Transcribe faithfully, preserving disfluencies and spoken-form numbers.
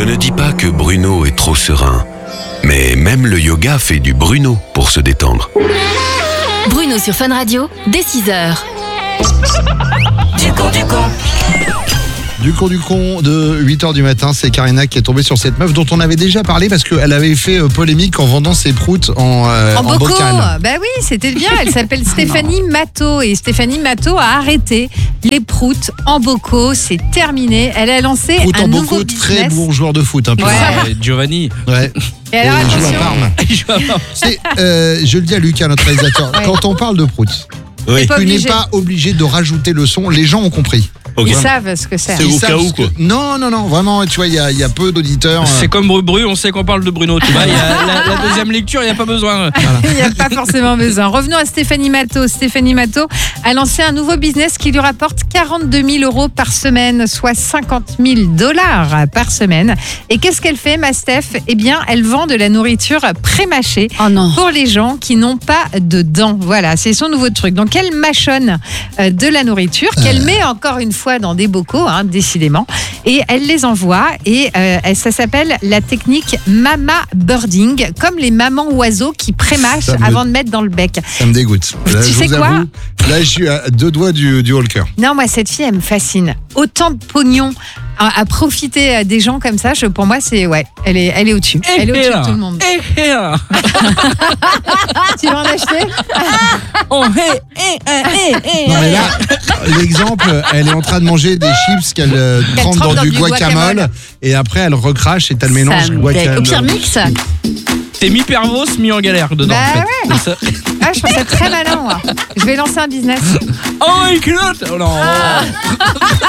ne dis pas que Bruno est trop serein, mais même le yoga fait du Bruno pour se détendre. Bruno sur Fun Radio, dès six heures. Du con, du con. Du con du con de huit heures du matin, c'est Karina qui est tombée sur cette meuf dont on avait déjà parlé parce qu'elle avait fait polémique en vendant ses proutes en, euh, En, en bocaux, bocal. bah oui, c'était bien. Elle s'appelle Stéphanie Matteau et Stéphanie Matteau a arrêté les proutes en bocaux. C'est terminé. Elle a lancé Prout un en nouveau bocaux, business. très bon joueur de foot. Hein, Ouais. Ah, Giovanni. ouais. Et alors Et il joue à attention, Parme. Il joue à Parme. C'est, euh, je le dis à Lucas, notre réalisateur, Ouais. quand on parle de proutes, t'es pas tu n'es obligé. pas obligé de rajouter le son. Les gens ont compris. Ok. Ils savent ce que c'est. C'est Ils au savent cas où, ce que- quoi. Non, non, non, vraiment, tu vois, il y a, il y a peu d'auditeurs. euh, C'est comme Bru Bru, on sait qu'on parle de Bruno. Tu vois, il y a la, la deuxième lecture, il n'y a pas besoin. Il n'y a pas forcément besoin. Revenons à Stéphanie Matteau. Stéphanie Matteau a lancé un nouveau business qui lui rapporte quarante-deux mille euros par semaine, soit cinquante mille dollars par semaine. Et qu'est-ce qu'elle fait, ma Steph? Eh bien, elle vend de la nourriture pré-mâchée Oh non. pour les gens qui n'ont pas de dents. Voilà, c'est son nouveau truc. Donc, elle mâchonne euh, de la nourriture qu'elle met encore une fois dans des bocaux, hein, décidément, et elle les envoie. Et euh, elle- ça s'appelle la technique Mama Birding, comme les mamans oiseaux qui pré-mâchent Ça me- avant de mettre dans le bec. Ça me dégoûte. Là, Tu je sais vous quoi avoue, là, je suis à deux doigts du, du Walker. Non, moi, cette fille, elle me fascine. Autant de pognon à, à profiter des gens comme ça, je, pour moi, c'est ouais, elle est, elle est au-dessus. Elle est au-dessus de tout le monde. Eh, eh, là. Tu vas en acheter? Oh, eh, eh, eh, eh, eh. Non mais là, l'exemple, elle est en train de manger des chips qu'elle euh, Qu'elle trempe trempe dans, dans du du guacamole guacamole. et après elle recrache et t'as le mélange Ça me guacamole. Au pire mix. T'es mi-pervos, mi-en-galère dedans. Bah en fait. C'est ça. Ah, je trouve ça très malin, moi. Je vais lancer un business. Oh, une culotte. Oh non.